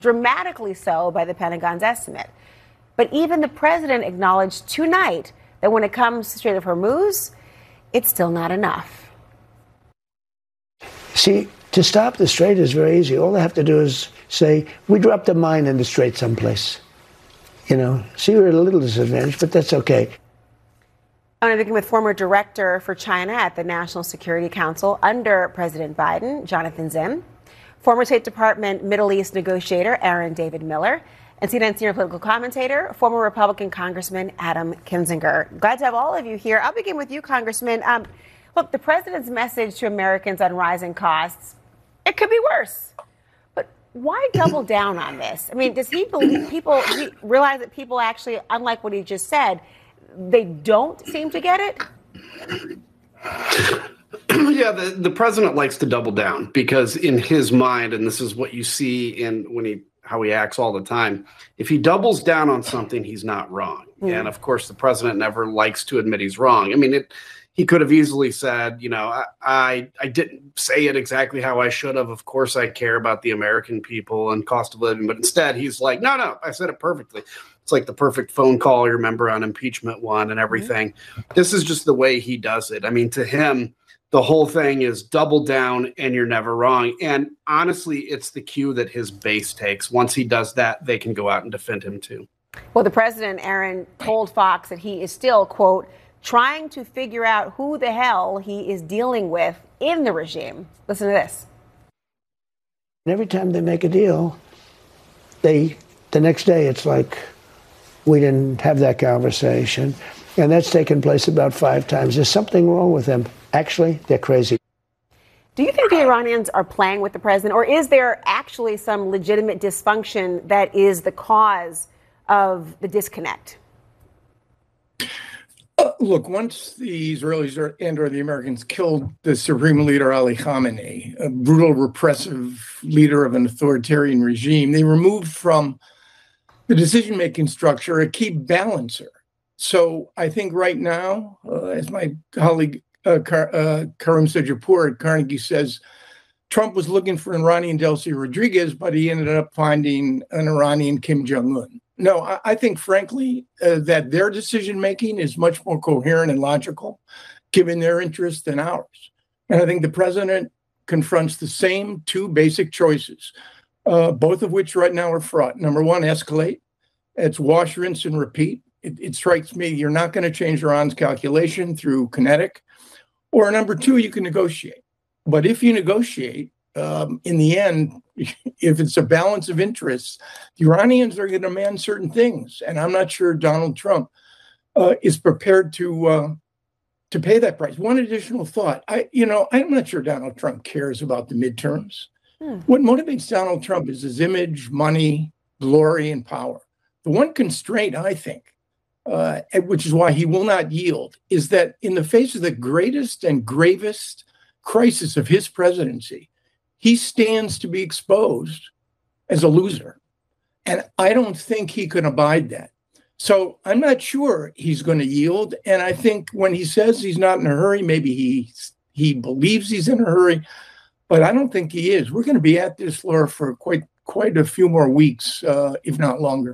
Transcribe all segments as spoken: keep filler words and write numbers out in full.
dramatically so by the Pentagon's estimate. But even the president acknowledged tonight that when it comes to Strait of Hormuz, it's still not enough. See, to stop the strait is very easy. All they have to do is say, we dropped a mine in the strait someplace. You know, see, we're at a little disadvantage, but that's okay. I'm speaking with former director for China at the National Security Council under President Biden, Jonathan Zim, former State Department Middle East negotiator Aaron David Miller, and C N N senior political commentator, former Republican Congressman Adam Kinzinger. Glad to have all of you here. I'll begin with you, Congressman. Um, look, the president's message to Americans on rising costs, it could be worse. But why double down on this? I mean, does he believe people he realize that people actually, unlike what he just said, they don't seem to get it? Yeah, the, the president likes to double down because in his mind, and this is what you see in when he how he acts all the time, if he doubles down on something, he's not wrong. Mm. And of course, the president never likes to admit he's wrong. I mean, it, he could have easily said, you know, I, I I didn't say it exactly how I should have. Of course, I care about the American people and cost of living. But instead, he's like, no, no, I said it perfectly. It's like the perfect phone call you remember on impeachment one and everything. Mm-hmm. This is just the way he does it. I mean, to him, the whole thing is double down and you're never wrong. And honestly, it's the cue that his base takes. Once he does that, they can go out and defend him too. Well, the president, Aaron, told Fox that he is still, quote, trying to figure out who the hell he is dealing with in the regime. Listen to this. Every time they make a deal, they the next day it's like, we didn't have that conversation. And that's taken place about five times. There's something wrong with them. Actually, they're crazy. Do you think the Iranians are playing with the president, or is there actually some legitimate dysfunction that is the cause of the disconnect? Uh, look, once the Israelis are, and or the Americans killed the supreme leader Ali Khamenei, a brutal, repressive leader of an authoritarian regime, they removed from the decision-making structure a key balancer. So I think right now, uh, as my colleague uh, Kar- uh, Karim Sejapur at Carnegie says, Trump was looking for an Iranian Delcy Rodriguez, but he ended up finding an Iranian Kim Jong-un. No, I, I think, frankly, uh, that their decision-making is much more coherent and logical, given their interests than ours. And I think the president confronts the same two basic choices, uh, both of which right now are fraught. Number one, escalate. It's wash, rinse, and repeat. It, it strikes me you're not going to change Iran's calculation through kinetic. Or number two, you can negotiate. But if you negotiate, um, in the end, if it's a balance of interests, the Iranians are going to demand certain things. And I'm not sure Donald Trump uh, is prepared to uh, to pay that price. One additional thought. I, you know, I'm not sure Donald Trump cares about the midterms. Hmm. What motivates Donald Trump is his image, money, glory, and power. The one constraint, I think, uh, which is why he will not yield, is that in the face of the greatest and gravest crisis of his presidency, he stands to be exposed as a loser. And I don't think he can abide that. So I'm not sure he's going to yield. And I think when he says he's not in a hurry, maybe he he believes he's in a hurry, but I don't think he is. We're going to be at this, Laura, for quite quite a few more weeks, uh, if not longer.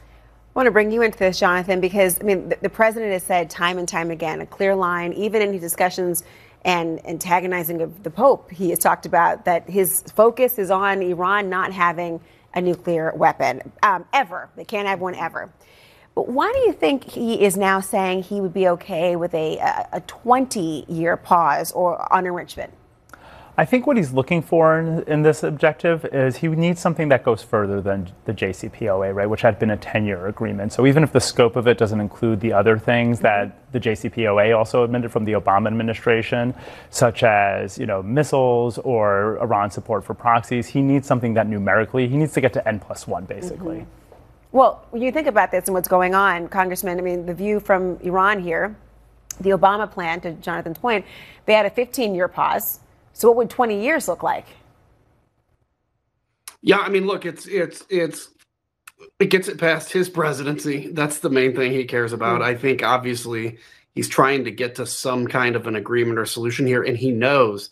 I want to bring you into this, Jonathan, because, I mean, the, the president has said time and time again, a clear line, even in his discussions and antagonizing of the Pope, he has talked about that his focus is on Iran not having a nuclear weapon, um, ever. They can't have one ever. But why do you think he is now saying he would be okay with a, a twenty-year pause or on enrichment? I think what he's looking for in, in this objective is he needs something that goes further than the J C P O A, right, which had been a ten-year agreement. So even if the scope of it doesn't include the other things that the J C P O A also admitted from the Obama administration, such as, you know, missiles or Iran support for proxies, he needs something that numerically, he needs to get to N plus one, basically. Mm-hmm. Well, when you think about this and what's going on, Congressman, I mean, the view from Iran here, the Obama plan, to Jonathan's point, they had a fifteen-year pause. So what would twenty years look like? Yeah, I mean, look, it's it's it's it gets it past his presidency. That's the main thing he cares about. Mm-hmm. I think obviously he's trying to get to some kind of an agreement or solution here, and he knows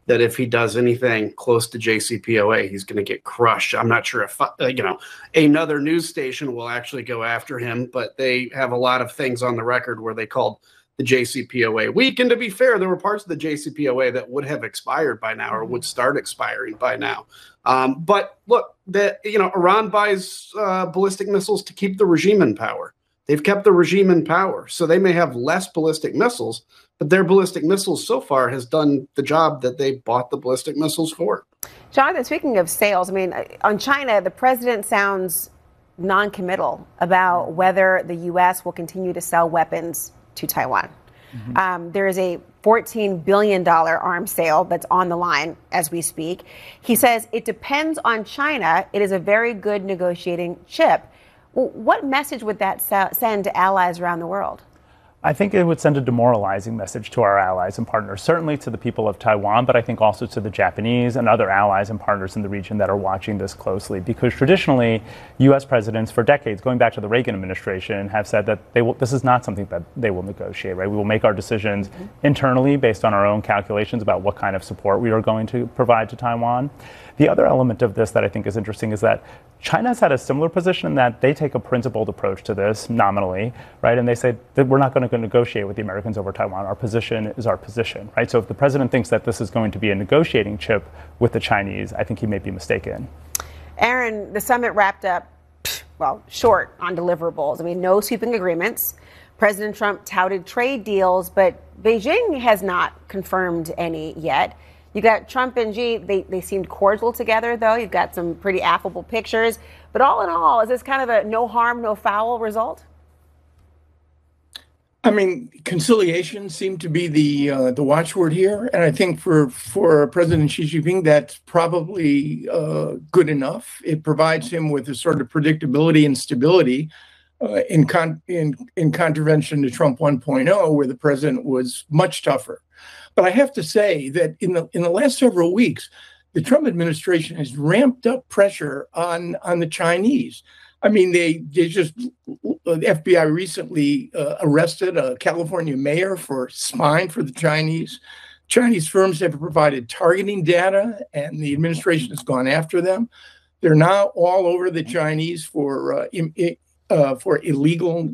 that if he does anything close to J C P O A, he's going to get crushed. I'm not sure if, uh, you know, another news station will actually go after him, but they have a lot of things on the record where they called the J C P O A weak. And to be fair, there were parts of the J C P O A that would have expired by now or would start expiring by now. Um, but look, that, you know, Iran buys uh, ballistic missiles to keep the regime in power. They've kept the regime in power, so they may have less ballistic missiles, but their ballistic missiles so far has done the job that they bought the ballistic missiles for. Jonathan, speaking of sales, I mean, on China, the president sounds non-committal about whether the U S will continue to sell weapons to Taiwan. Mm-hmm. Um, there is a fourteen billion dollars arms sale that's on the line as we speak. He says it depends on China. It is a very good negotiating chip. Well, what message would that send to allies around the world? I think it would send a demoralizing message to our allies and partners, certainly to the people of Taiwan, but I think also to the Japanese and other allies and partners in the region that are watching this closely. Because traditionally, U S presidents for decades, going back to the Reagan administration, have said that they will, this is not something that they will negotiate, right? We will make our decisions mm-hmm. internally based on our own calculations about what kind of support we are going to provide to Taiwan. The other element of this that I think is interesting is that China's had a similar position in that they take a principled approach to this nominally, right? And they say that we're not going to negotiate with the Americans over Taiwan. Our position is our position, right? So if the president thinks that this is going to be a negotiating chip with the Chinese, I think he may be mistaken. Aaron, the summit wrapped up, well, short on deliverables. I mean, no sweeping agreements. President Trump touted trade deals, but Beijing has not confirmed any yet. You got Trump and Xi, they, they seemed cordial together, though. You've got some pretty affable pictures. But all in all, is this kind of a no harm, no foul result? I mean, conciliation seemed to be the uh, the watchword here. And I think for, for President Xi Jinping, that's probably uh, good enough. It provides him with a sort of predictability and stability uh, in, con- in, in contravention to Trump one point oh, where the president was much tougher. But I have to say that in the in the last several weeks, the Trump administration has ramped up pressure on, on the Chinese. I mean, they, they just, the F B I recently uh, arrested a California mayor for spying for the Chinese. Chinese firms have provided targeting data, and the administration has gone after them. They're now all over the Chinese for uh, im- uh, for illegal,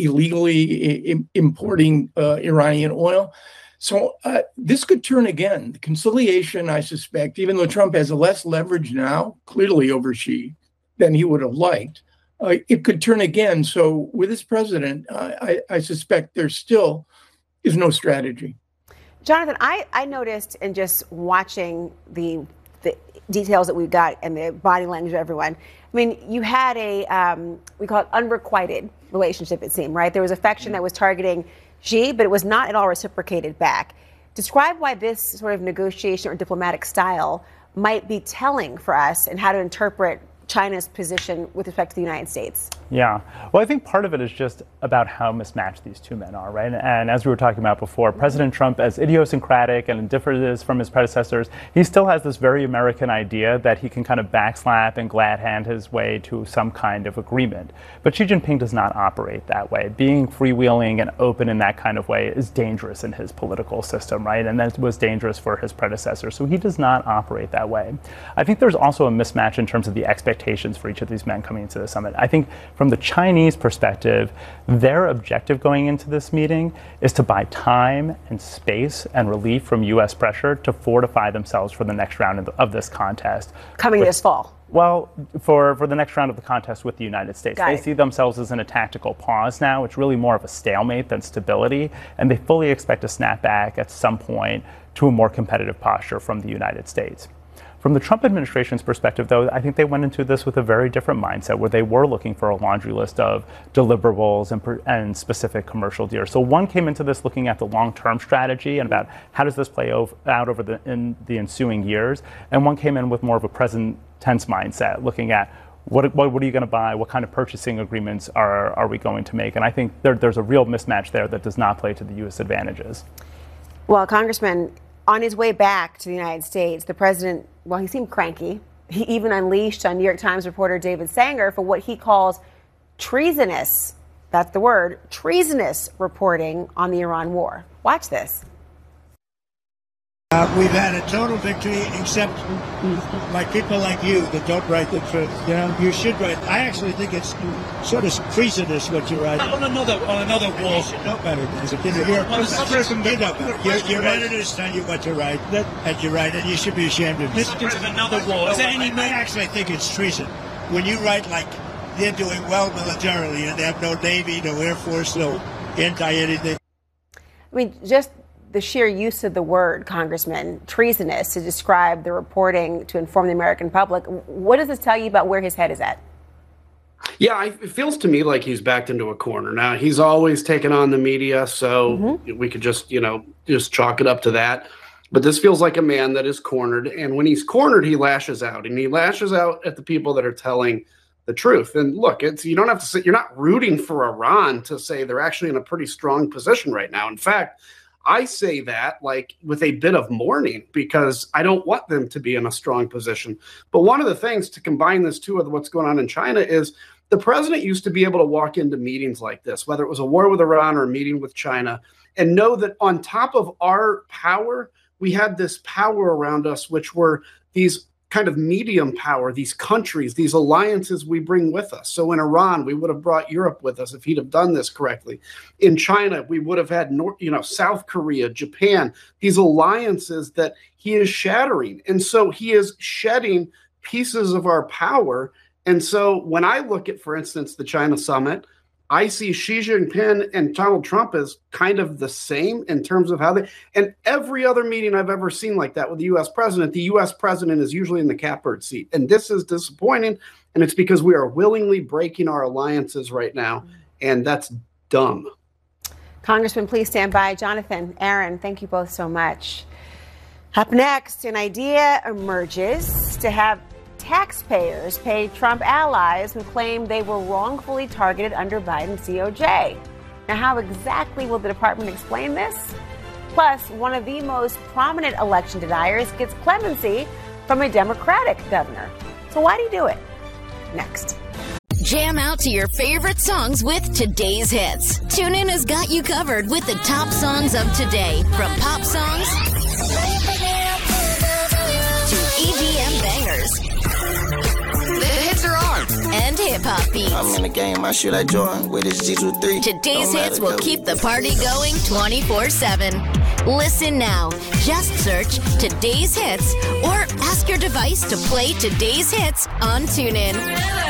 illegally I- importing uh, Iranian oil. So uh, this could turn again. The conciliation, I suspect, even though Trump has less leverage now, clearly over Xi, than he would have liked, uh, it could turn again. So with this president, uh, I, I suspect there still is no strategy. Jonathan, I, I noticed in just watching the the details that we've got and the body language of everyone, I mean, you had a, um, we call it unrequited relationship, it seemed, right? There was affection that was targeting Xi, but it was not at all reciprocated back. Describe why this sort of negotiation or diplomatic style might be telling for us and how to interpret China's position with respect to the United States. Yeah. Well, I think part of it is just about how mismatched these two men are, right? And as we were talking about before, President Trump, as idiosyncratic and different as from his predecessors, he still has this very American idea that he can kind of backslap and glad hand his way to some kind of agreement. But Xi Jinping does not operate that way. Being freewheeling and open in that kind of way is dangerous in his political system, right? And that was dangerous for his predecessor. So he does not operate that way. I think there's also a mismatch in terms of the expectations for each of these men coming into the summit. I think from the Chinese perspective, their objective going into this meeting is to buy time and space and relief from U S pressure to fortify themselves for the next round of, the, of this contest. Coming with, this fall. Well, for, for the next round of the contest with the United States. Got they it. see themselves as in a tactical pause now. It's really more of a stalemate than stability, and they fully expect to snap back at some point to a more competitive posture from the United States. From the Trump administration's perspective, though, I think they went into this with a very different mindset where they were looking for a laundry list of deliverables and, and specific commercial deals. So one came into this looking at the long-term strategy and about how does this play ov- out over the, in the ensuing years. And one came in with more of a present tense mindset, looking at what, what, what are you going to buy? What kind of purchasing agreements are, are we going to make? And I think there, there's a real mismatch there that does not play to the U S advantages. Well, Congressman, on his way back to the United States, the president, well, he seemed cranky. He even unleashed on New York Times reporter David Sanger for what he calls treasonous, that's the word, treasonous reporting on the Iran war. Watch this. Uh, we've had a total victory, except like people like you that don't write the truth. You know, you should write. I actually think it's sort of treasonous what you write. On another, on another wall. You should know better. You know, you're, you know better. Your, your editors tell you what to write, and you write it. You should be ashamed of yourself. There's another wall. Is there any I actually think it's treason when you write like they're doing well militarily and they have no Navy, no Air Force, no anti-anything. I mean, just the sheer use of the word, Congressman, treasonous, to describe the reporting to inform the American public. What does this tell you about where his head is at? Yeah, I, it feels to me like he's backed into a corner. Now, he's always taken on the media, so mm-hmm. we could just, you know, just chalk it up to that. But this feels like a man that is cornered. And when he's cornered, he lashes out. And he lashes out at the people that are telling the truth. And look, it's you don't have to say, you're not rooting for Iran to say they're actually in a pretty strong position right now. In fact, I say that like with a bit of mourning because I don't want them to be in a strong position. But one of the things to combine this too with what's going on in China is the president used to be able to walk into meetings like this, whether it was a war with Iran or a meeting with China, and know that on top of our power, we had this power around us, which were these kind of medium power, these countries, these alliances we bring with us. So in Iran, we would have brought Europe with us if he'd have done this correctly. In China, we would have had North, you know, South Korea, Japan, these alliances that he is shattering. And so he is shedding pieces of our power. And so when I look at, for instance, the China summit, I see Xi Jinping and Donald Trump as kind of the same in terms of how they, and every other meeting I've ever seen like that with the U S president, the U S president is usually in the catbird seat. And this is disappointing. And it's because we are willingly breaking our alliances right now. And that's dumb. Congressman, please stand by. Jonathan, Aaron, thank you both so much. Up next, an idea emerges to have taxpayers pay Trump allies who claim they were wrongfully targeted under Biden's D O J. Now, how exactly will the department explain this? Plus, one of the most prominent election deniers gets clemency from a Democratic governor. So why do you do it? Next. Jam out to your favorite songs with today's hits. TuneIn has got you covered with the top songs of today, from pop songs to E D M bangers. The hits are on. And hip-hop beats. I'm in the game, I shoot like Jordan with his G twenty-three. Today's hits will keep the party going twenty-four seven. Listen now. Just search Today's Hits or ask your device to play Today's Hits on TuneIn.